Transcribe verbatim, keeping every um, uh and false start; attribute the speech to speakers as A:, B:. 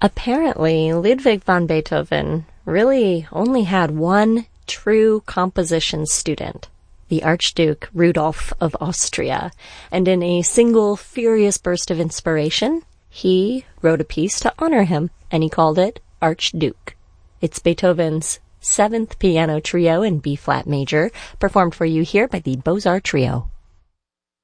A: Apparently, Ludwig van Beethoven really only had one true composition student, the Archduke Rudolph of Austria, and in a single furious burst of inspiration, he wrote a piece to honor him, and he called it Archduke. It's Beethoven's seventh piano trio in B-flat major, performed for you here by the Beaux-Arts Trio.